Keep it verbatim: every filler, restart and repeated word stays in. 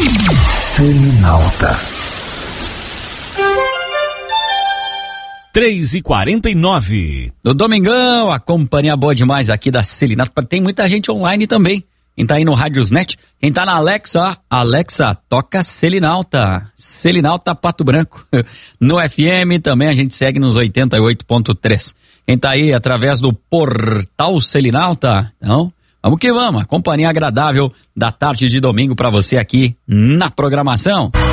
Selinalta. três e quarenta e nove. No domingão, a companhia boa demais aqui da Selinalta. Tem muita gente online também. Quem tá aí no Radiosnet, quem tá na Alexa, Alexa, toca Selinalta. Selinalta Pato Branco. No F M também a gente segue nos oitenta e oito ponto três. Quem tá aí através do portal Selinalta, então, vamos que vamos. A companhia agradável da tarde de domingo pra você aqui na programação.